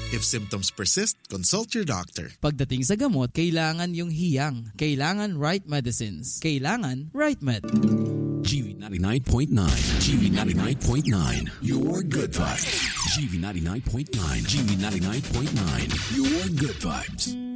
If symptoms persist, consult your doctor. Pagdating sa gamot, kailangan yung hiyang. Kailangan right medicines. Kailangan right med. GV 99.9. GV 99.9. Your good vibes. GV 99.9. GV 99.9. Your good vibes.